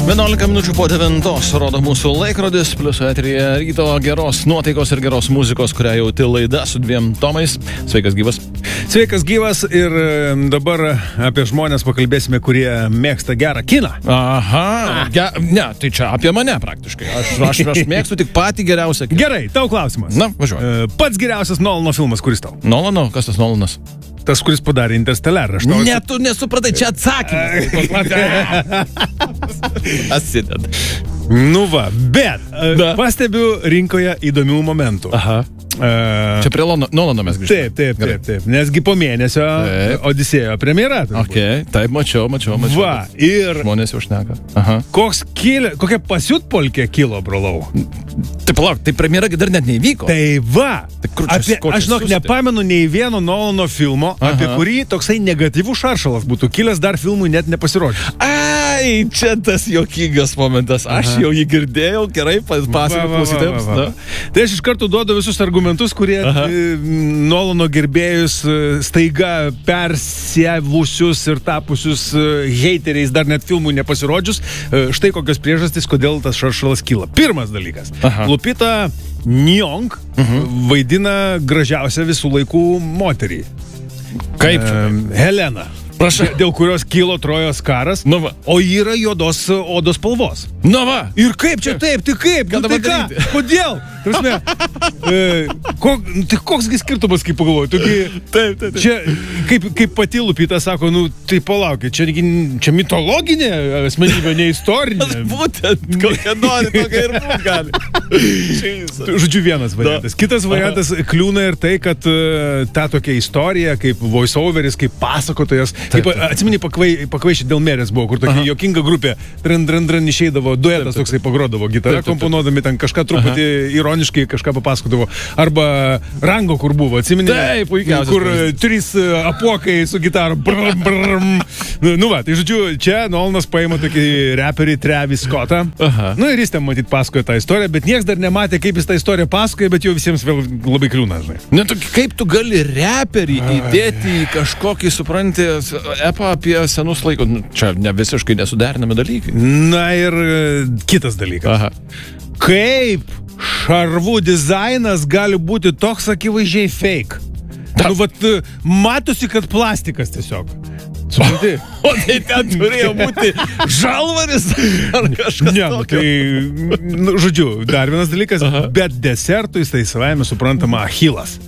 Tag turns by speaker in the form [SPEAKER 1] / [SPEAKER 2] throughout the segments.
[SPEAKER 1] 11 minučių po 9 rodo mūsų laikrodis, plius eteryje ryto geros nuotaikos ir geros muzikos, kurią jauti laida su 2 tomais. Sveikas gyvas.
[SPEAKER 2] Sveikas gyvas ir dabar apie žmonės pakalbėsime, kurie mėgsta gerą kiną.
[SPEAKER 1] Aha, ne, tai čia apie mane praktiškai. Aš mėgstu tik patį geriausią kiną.
[SPEAKER 2] Gerai, tau klausimas.
[SPEAKER 1] Na, važiuoju.
[SPEAKER 2] Pats geriausias Nolano filmas, kuris tau?
[SPEAKER 1] Nolano? Kas tas Nolanas?
[SPEAKER 2] Tas, kuris padarė Interstellarą.
[SPEAKER 1] Ne, tu nesupratai, čia atsakymas. Asided.
[SPEAKER 2] Nu va, bet pastebiu rinkoje įdomių momentų.
[SPEAKER 1] Aha. Čia prie Nolano mes grįžtame.
[SPEAKER 2] Taip. Nesgi po mėnesio Odisėjo premjera.
[SPEAKER 1] Taip, mačiau.
[SPEAKER 2] Va, ir...
[SPEAKER 1] Žmonės jau šneka. Aha.
[SPEAKER 2] Kokia pasiutpolkė kilo, brolau?
[SPEAKER 1] Tai palauk, tai premjera dar net neįvyko.
[SPEAKER 2] Tai va,
[SPEAKER 1] aš
[SPEAKER 2] nepamenu nei vieno Nolano filmo, apie kurį toksai negatyvus šaršalas būtų kilęs, dar filmui net nepasirodžius.
[SPEAKER 1] Ai, čia tas juokingas momentas. Aš jau jį girdėjau, gerai, pasakau klausytėjams.
[SPEAKER 2] Tai aš iš karto duodu visus argumentus, kurie Nolano gerbėjus staiga persievusius ir tapusius heiteriais dar net filmui nepasirodžius. Štai kokios priežastys, kodėl tas šaršalas kyla. Pirmas dalykas. Lupita Nyong vaidina gražiausią visų laikų moterį.
[SPEAKER 1] Kaip?
[SPEAKER 2] Helena. Prašau. Dėl kurios kilo Trojos karas, o yra juodos odos spalvos.
[SPEAKER 1] Nu va.
[SPEAKER 2] Ir kaip čia taip, tai kaip? Tai ką? Kodėl? Tai koksgi skirtumas, kaip pagalvoju?
[SPEAKER 1] Taip.
[SPEAKER 2] Čia, kaip pati Lupita sako, tai palaukit, čia mitologinė asmenybė, ne istorinė.
[SPEAKER 1] Būtent, kokia nori, tokia ir būt gali.
[SPEAKER 2] Žodžiu, vienas variantas. Kitas variantas kliūna ir tai, kad ta tokia istorija, kaip voiceoveris, kaip pasakotojas, atsimeni, pakvaišė dėl merės buvo, kur tokia jokinga grupė, dran išeidavo, duetas toksai pagrodavo gitarą, komponuodami ten kažką truputį ironiškai kažką papasakodavo. Arba Rango, kur buvo, atsimeni?
[SPEAKER 1] Taip, puikiausias.
[SPEAKER 2] Kur 3 apuokai su gitaru. Nu va, tai žodžiu, čia Nolanas paima tokį reperį Travis Scottą. Nu ir jis ten matyt pasakoja tą istoriją, bet nieks dar nematė, kaip jis tą istoriją pasakoja, bet jau visiems vėl labai kliūna, žinai.
[SPEAKER 1] Ne, kaip tu gali reperį įdėti į kažkokį, supranti, epą apie senus laikus? Čia ne visiškai nesuderinami dalykai. Na
[SPEAKER 2] ir kitas dalykas. Kaip šarvų dizainas gali būti toks akivaizdžiai fake? Nu, vat, matosi, kad plastikas tiesiog. Supranti?
[SPEAKER 1] O tai ten turėjo būti žalvaris ar kažkas tokio?
[SPEAKER 2] Tai, žodžiu, dar vienas dalykas, bet desertui tai savaime suprantama Achilas.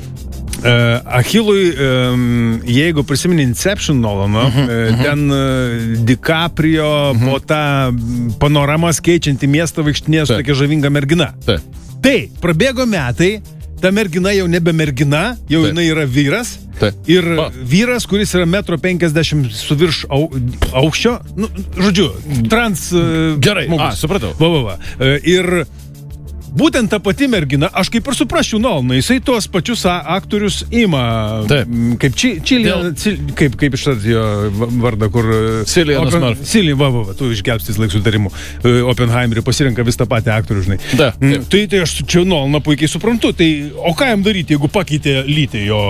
[SPEAKER 2] Achilui, jeigu prisimeni Inception Nolano, ten DiCaprio po tą panoramas keičiantį miestą vaikštinėjo su tokia žavinga mergina. Tai, prabėgo metai, ta mergina jau nebe mergina, jau jinai yra vyras. Ir vyras, kuris yra 1,50 m su virš aukščio, žodžiu, trans...
[SPEAKER 1] Gerai, supratau.
[SPEAKER 2] Ir būtent ta pati mergina, aš kaip ir suprasčiau Nolaną, jisai tuos pačius aktorius ima, kaip kaip ištarti jo vardą, kur...
[SPEAKER 1] Cillianas Murphy.
[SPEAKER 2] Cillian, tu išgelbstis laik sutarimu. Oppenheimerį pasirenka vis tą patį aktorių, žinai. Tai aš čia Nolaną puikiai suprantu, tai o ką jam daryti, jeigu pakeitė lytį jo...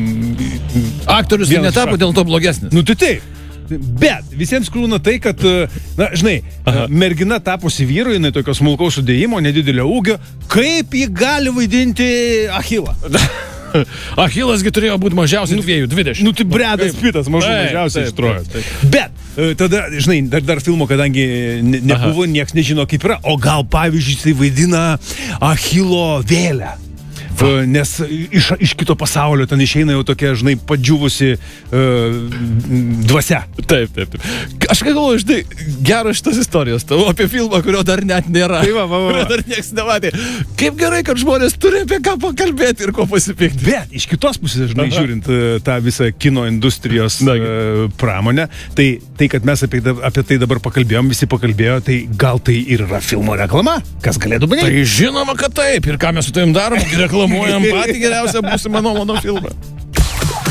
[SPEAKER 1] Aktorius netapo dėl to blogesnis.
[SPEAKER 2] Nu tai taip. Bet visiems kliūna tai, kad, na, žinai, mergina tapusi vyru, jinai tokio smulkaus sudėjimo, nedidelio ūgio, kaip ji gali vaidinti Achilą?
[SPEAKER 1] Achilasgi turėjo būti mažiausiai 2,20.
[SPEAKER 2] Nu, tai Bredas Pittas mažiausiai iš Trojos. Bet, tada, žinai, dar filmo, kadangi nebuvo, nieks nežino kaip yra, o gal, pavyzdžiui, jisai vaidina Achilo vėlę. Nes iš kito pasaulio ten išeina jau tokia, žinai, padžiuvusi dvasia.
[SPEAKER 1] Taip. Aš galvoju, žinai, geras šitas istorijos tavo apie filmą, kurio dar net nėra. Kurio dar nieks nematė. Kaip gerai, kad žmonės turi apie ką pakalbėti ir ko pasipikti.
[SPEAKER 2] Bet iš kitos pusės, žinai, žiūrint tą visą kino industrijos pramonę, tai kad mes apie tai dabar pakalbėjom, visi pakalbėjo, tai gal tai ir yra filmo reklama? Kas galėtų būti?
[SPEAKER 1] Tai žinoma, kad taip. Ir ką mes su tavim darom? Reklamuojam patį geriausią būsimą Nolano filmą.